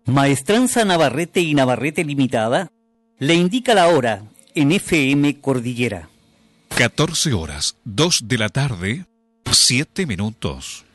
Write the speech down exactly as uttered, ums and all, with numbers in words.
Maestranza Navarrete y Navarrete Limitada le indica la hora en F M Cordillera. catorce horas, dos de la tarde, siete minutos.